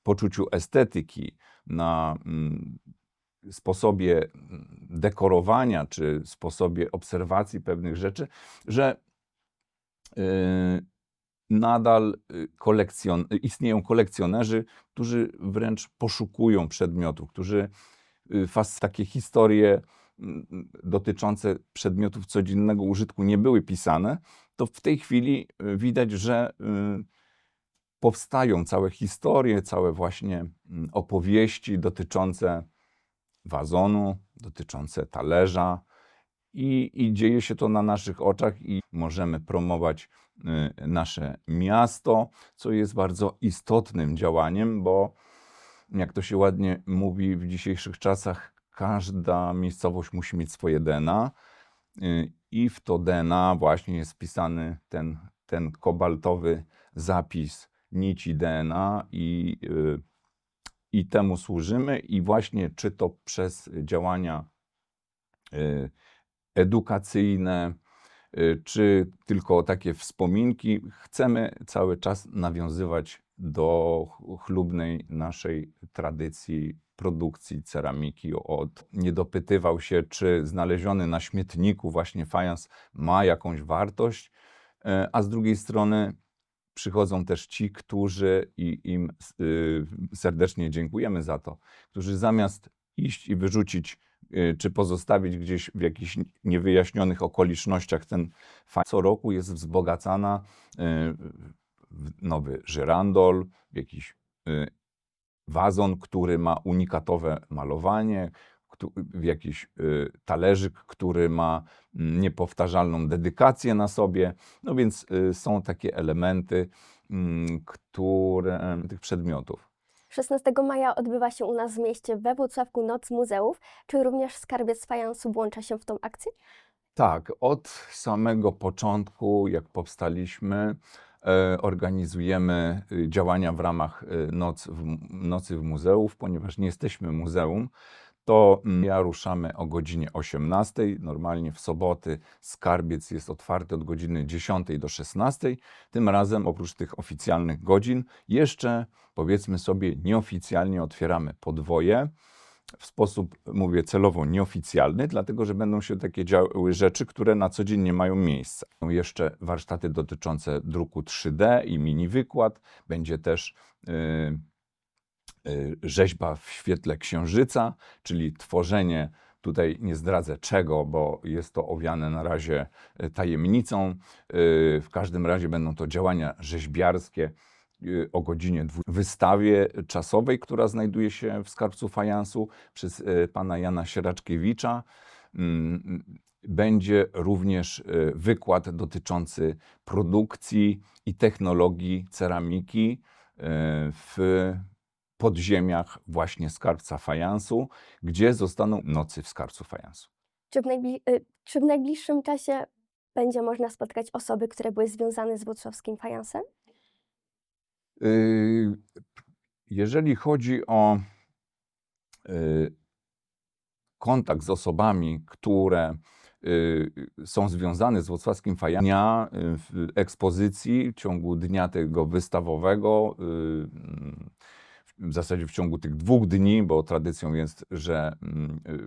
poczuciu estetyki, na sposobie dekorowania czy sposobie obserwacji pewnych rzeczy, że nadal istnieją kolekcjonerzy, którzy wręcz poszukują przedmiotów, którzy takie historie dotyczące przedmiotów codziennego użytku nie były pisane, to w tej chwili widać, że powstają całe historie, całe właśnie opowieści dotyczące wazonu, dotyczące talerza i dzieje się to na naszych oczach i możemy promować nasze miasto, co jest bardzo istotnym działaniem, bo jak to się ładnie mówi w dzisiejszych czasach, każda miejscowość musi mieć swoje DNA i w to DNA właśnie jest wpisany ten kobaltowy zapis nici DNA i temu służymy i właśnie czy to przez działania edukacyjne, czy tylko takie wspominki, chcemy cały czas nawiązywać do chlubnej naszej tradycji produkcji ceramiki. Nie dopytywał się, czy znaleziony na śmietniku właśnie fajans ma jakąś wartość, a z drugiej strony przychodzą też ci, którzy i im serdecznie dziękujemy za to, którzy zamiast iść i wyrzucić czy pozostawić gdzieś w jakichś niewyjaśnionych okolicznościach ten fajans, co roku jest wzbogacana w nowy żyrandol, w jakiś wazon, który ma unikatowe malowanie, w jakiś talerzyk, który ma niepowtarzalną dedykację na sobie. No więc są takie elementy, tych przedmiotów. 16 maja odbywa się u nas w mieście we Włocławku Noc Muzeów. Czy również Skarbiec Fajansu włącza się w tą akcję? Tak, od samego początku, jak powstaliśmy, organizujemy działania w ramach Nocy w Muzeów, ponieważ nie jesteśmy muzeum, to ruszamy o godzinie 18. Normalnie w soboty Skarbiec jest otwarty od godziny 10 do 16. Tym razem oprócz tych oficjalnych godzin jeszcze, powiedzmy sobie, nieoficjalnie otwieramy podwoje. W sposób, mówię, celowo nieoficjalny, dlatego że będą się takie działy rzeczy, które na co dzień nie mają miejsca. Są jeszcze warsztaty dotyczące druku 3D i mini wykład. Będzie też rzeźba w świetle księżyca, czyli tworzenie, tutaj nie zdradzę czego, bo jest to owiane na razie tajemnicą. W każdym razie będą to działania rzeźbiarskie o godzinie 20 w wystawie czasowej, która znajduje się w Skarbcu Fajansu przez pana Jana Sieraczkiewicza. Będzie również wykład dotyczący produkcji i technologii ceramiki w podziemiach właśnie Skarbca Fajansu, gdzie zostaną nocy w Skarbcu Fajansu. Czy w najbliższym czasie będzie można spotkać osoby, które były związane z włocławskim fajansem? Jeżeli chodzi o kontakt z osobami, które są związane z włocławskim fajansem, w ekspozycji w ciągu dnia tego wystawowego, w zasadzie w ciągu tych 2 dni, bo tradycją jest, że